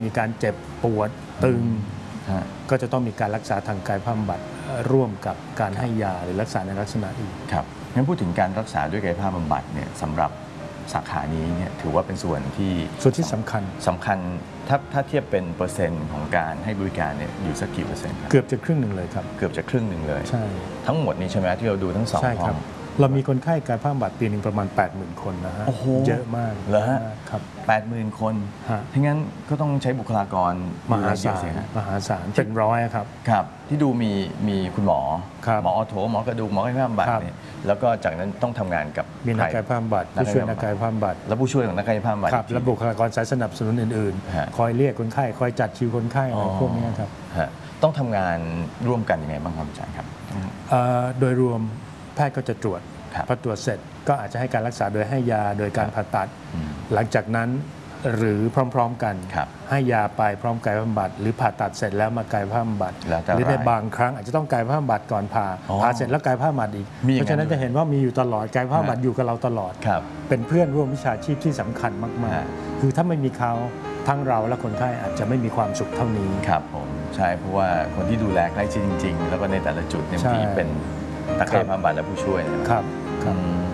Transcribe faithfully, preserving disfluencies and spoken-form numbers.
มีการเจ็บปวดตึงก็จะต้องมีการรักษาทางกายภาพบำบัดร่วมกับการให้ยาหรือรักษาในลักษณะอื่นครับงั้นพูดถึงการรักษาด้วยกายภาพบำบัดเนี่ยสำหรับสาขานี้เนี่ยถือว่าเป็นส่วนที่ส่วนที่สำคัญสำคัญถ้าถ้าเทียบเป็นเปอร์เซ็นต์ของการให้บริการเนี่ยอยู่สักกี่เปอร์เซ็นต์ครับเกือบจะครึ่งหนึ่งเลยครับเกือบจะครึ่งหนึ่งเลยใช่ทั้งหมดนี้ใช่ไหมที่เราดูทั้งสองห้องเรามีคนไข้กายภาพบำบัดปีหนึ่งประมาณ แปดหมื่น คนนะฮะเยอะมากเหรอฮะครับแปดหมื่น คนทั้งนั้นก็ต้องใช้บุคลากรมหาศาลมหาศาลเป็นร้อยครับครับที่ดูมีมีคุณหมอหมอออโถหมอกระดูกหมอกายภาพบำบัดเนี่ยแล้วก็จากนั้นต้องทำงานกับมีนักกายภาพบำบัดผู้ช่วยนักกายภาพบำบัดและผู้ช่วยของนักกายภาพบำบัดและบุคลากรสายสนับสนุนอื่นๆคอยเรียกคนไข้คอยจัดคิวคนไข้อะไรพวกนี้ครับต้องทำงานร่วมกันยังไงบ้างครับอาจารย์ครับโดยรวมแพทย์ก็จะตรวจพอตรวจเสร็จก็อาจจะให้การรักษาโดยให้ยาโดยการผ่าตัดหลังจากนั้นหรือพร้อมๆกันให้ยาไปพร้อมกายภาพบำบัดหรือผ่าตัดเสร็จแล้วมากายภาพบำบัดหรือในบางครั้งอาจจะต้องกายภาพบำบัดก่อนผ่าผ่าเสร็จแล้วกายภาพบำบัดอีกเพราะฉะนั้นจะเห็นว่ามีอยู่ตลอดกายภาพบำบัดอยู่กับเราตลอดเป็นเพื่อนร่วมวิชาชีพที่สำคัญมากๆคือถ้าไม่มีเขาทั้งเราและคนไข้อาจจะไม่มีความสุขเท่านี้ครับผมใช่เพราะว่าคนที่ดูแลใกล้ชิดจริงๆแล้วก็ในแต่ละจุดเนี่ยมีเป็นนักกายภาพบำบัดและผู้ช่วยนะครับ